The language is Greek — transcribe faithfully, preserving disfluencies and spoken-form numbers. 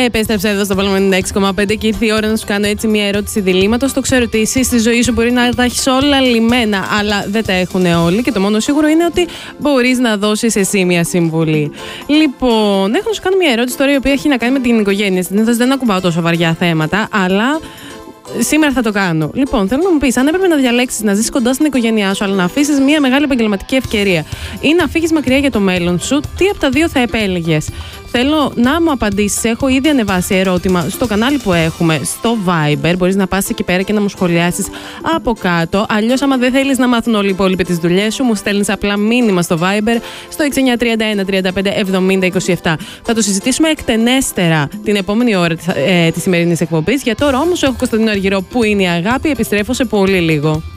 Επέστρεψα εδώ στο Πόλεμο ενενήντα έξι κόμμα πέντε και ήρθε η ώρα να σου κάνω έτσι μια ερώτηση διλήμματος. Το ξέρω ότι εσύ στη ζωή σου μπορεί να τα έχεις όλα λυμμένα, αλλά δεν τα έχουν όλοι. Και το μόνο σίγουρο είναι ότι μπορείς να δώσεις εσύ μια συμβουλή. Λοιπόν, έχω να σου κάνω μια ερώτηση τώρα η οποία έχει να κάνει με την οικογένεια. Συνήθως δεν ακουμπάω τόσο βαριά θέματα, αλλά σήμερα θα το κάνω. Λοιπόν, θέλω να μου πεις, αν έπρεπε να διαλέξεις να ζεις κοντά στην οικογένειά σου, αλλά να αφήσεις μια μεγάλη επαγγελματική ευκαιρία ή να φύγεις μακριά για το μέλλον σου, τι από τα δύο θα επέλεγες? Θέλω να μου απαντήσεις. Έχω ήδη ανεβάσει ερώτημα στο κανάλι που έχουμε, στο Viber. Μπορείς να πας εκεί πέρα και να μου σχολιάσεις από κάτω. Αλλιώς, άμα δεν θέλεις να μάθουν όλοι οι υπόλοιποι τις δουλειές σου, μου στέλνεις απλά μήνυμα στο Viber στο έξι εννιά τρία ένα τρία πέντε εβδομήντα είκοσι επτά. Θα το συζητήσουμε εκτενέστερα την επόμενη ώρα της, ε, της σημερινής εκπομπής. Για τώρα όμως, έχω Κωνσταντίνο Αργυρό, που είναι η αγάπη. Επιστρέφω σε πολύ λίγο.